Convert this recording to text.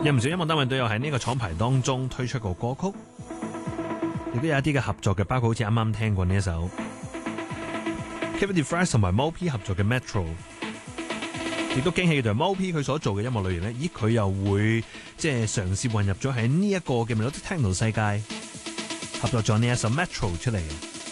有唔少音樂單位都有喺呢個廠牌當中推出過歌曲，亦都有一啲嘅合作嘅，包括好似啱啱聽過呢一首 Cavity Flash 同埋 MoP 合作嘅 Metro， 亦都驚喜嘅就係 MoP 佢所做嘅音樂類型呢，咦佢又會即係嘗試混入咗喺呢一個嘅 Melodic Techno 世界，合作咗呢一首 Metro 出嚟。